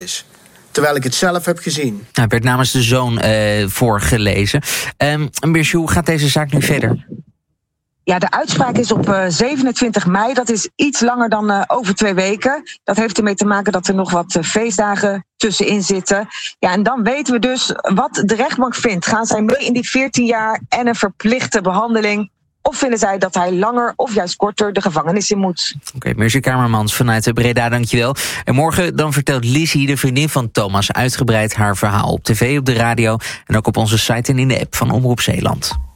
is. Terwijl ik het zelf heb gezien. Hij werd namens de zoon voorgelezen. Birgit, hoe gaat deze zaak nu verder? Ja, de uitspraak is op 27 mei. Dat is iets langer dan over 2 weken. Dat heeft ermee te maken dat er nog wat feestdagen tussenin zitten. Ja, en dan weten we dus wat de rechtbank vindt. Gaan zij mee in die 14 jaar en een verplichte behandeling? Of vinden zij dat hij langer of juist korter de gevangenis in moet? Oké, Birgit Kamermans vanuit Breda, dankjewel. En morgen dan vertelt Lizzie, de vriendin van Thomas, uitgebreid haar verhaal op tv, op de radio en ook op onze site en in de app van Omroep Zeeland.